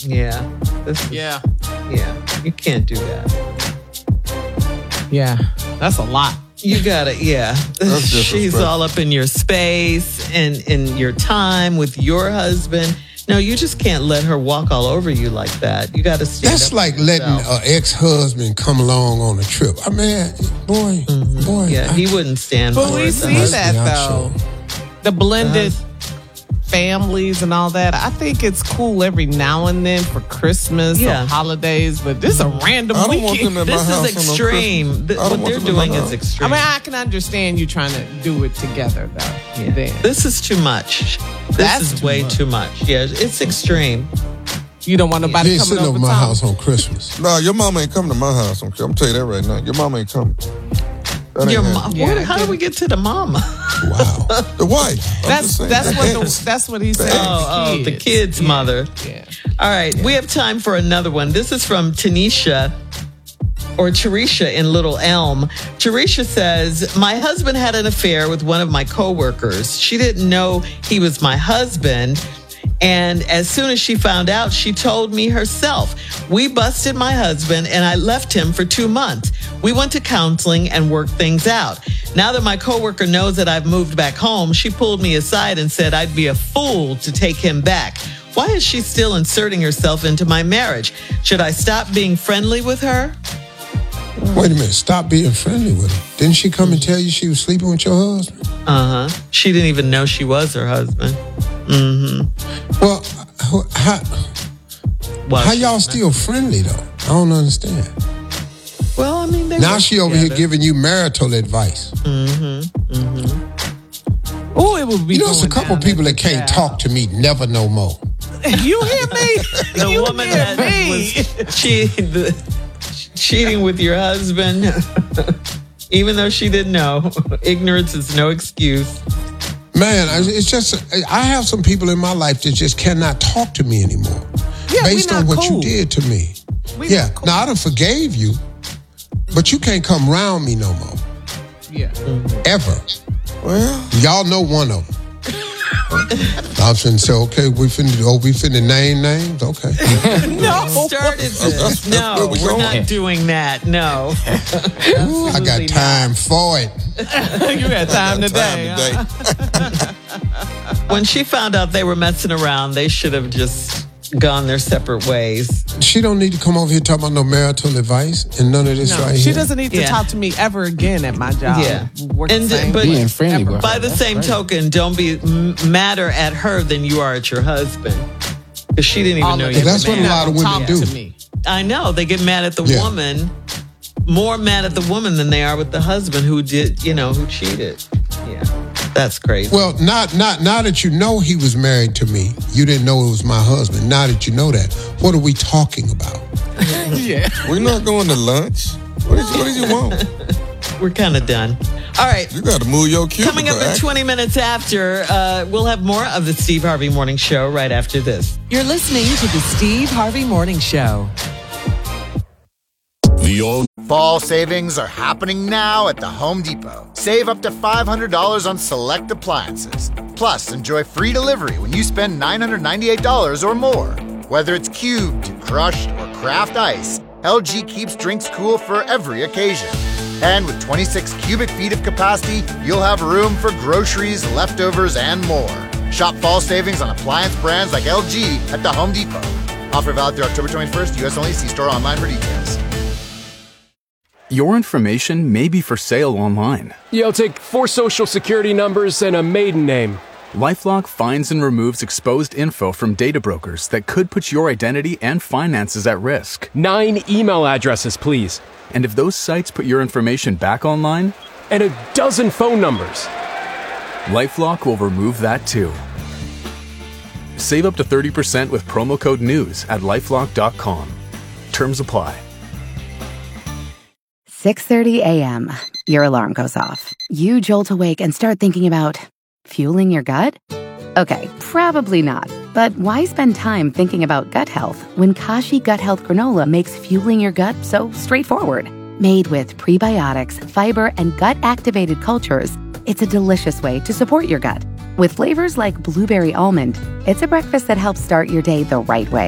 Yeah. Yeah. You can't do that. Yeah. That's a lot. You gotta, She's all up in your space and in your time with your husband. No, you just can't let her walk all over you like that. You gotta stand That's up like letting an ex-husband come along on a trip. I mean, boy. Yeah, he wouldn't stand for it. But we see that, though. The blended families and all that. I think it's cool every now and then for Christmas or holidays, but this is a random weekend. This is extreme. What they're doing is extreme. I mean, I can understand you trying to do it together, though. Yeah. This is too much. This is way too much. Yeah, it's extreme. You don't want nobody coming sitting over my house on Christmas. No, your mama ain't coming to my house. I'm tell you that right now. Your mama ain't coming. Your mom. How do we get to the mama? Wow. The wife. That's what he said. The kid's mother. Yeah. All right, we have time for another one. This is from Tanisha or Teresha in Little Elm. Teresha says, my husband had an affair with one of my coworkers. She didn't know he was my husband. And as soon as she found out, she told me herself. We busted my husband and I left him for 2 months. We went to counseling and worked things out. Now that my coworker knows that I've moved back home, she pulled me aside and said I'd be a fool to take him back. Why is she still inserting herself into my marriage? Should I stop being friendly with her? Wait a minute. Stop being friendly with her. Didn't she come and tell you she was sleeping with your husband? Uh-huh. She didn't even know she was her husband. Mm-hmm. Well, how y'all still friendly, though? I don't understand. Well, I mean, now she over here giving you marital advice. Oh, it would be. There's a couple people that can't talk to me, never no more. You hear me? The woman that was cheating with your husband, even though she didn't know. Ignorance is no excuse. Man, it's just, I have some people in my life that just cannot talk to me anymore. Based on what you did to me. Now I done forgave you, but you can't come around me no more. Yeah. Ever. Well, y'all know one of them. I was finna say, okay, we finna name names? Okay. No. Started this. No, we're not doing that. No. Ooh, I got time for it. You had time today. When she found out they were messing around, they should have just gone their separate ways. She don't need to come over here talking about no marital advice and none of this right here. She doesn't need to talk to me ever again at my job. Yeah. But being friendly with her. By the same token, don't be madder at her than you are at your husband. Because she didn't even know you were That's what a lot of women do. To me. I know. They get mad at the woman, more mad at the woman than they are with the husband who cheated. Yeah. That's crazy. Well, now that you know he was married to me, you didn't know it was my husband. Now that you know that, what are we talking about? We're not going to lunch. What did you want? We're kind of done. All right. You got to move your cubicle. Coming up in 20 minutes after, we'll have more of the Steve Harvey Morning Show right after this. You're listening to the Steve Harvey Morning Show. Fall savings are happening now at the Home Depot. Save up to $500 on select appliances. Plus, enjoy free delivery when you spend $998 or more. Whether it's cubed, crushed, or craft ice, LG keeps drinks cool for every occasion. And with 26 cubic feet of capacity, you'll have room for groceries, leftovers, and more. Shop fall savings on appliance brands like LG at the Home Depot. Offer valid through October 21st, U.S. only. See store online for details. Your information may be for sale online. I'll take 4 social security numbers and a maiden name. LifeLock finds and removes exposed info from data brokers that could put your identity and finances at risk. 9 email addresses, please. And if those sites put your information back online? And 12 phone numbers. LifeLock will remove that too. Save up to 30% with promo code NEWS at LifeLock.com. Terms apply. 6:30 a.m. Your alarm goes off. You jolt awake and start thinking about fueling your gut? Okay, probably not. But why spend time thinking about gut health when Kashi Gut Health Granola makes fueling your gut so straightforward? Made with prebiotics, fiber, and gut-activated cultures, it's a delicious way to support your gut. With flavors like blueberry almond, it's a breakfast that helps start your day the right way.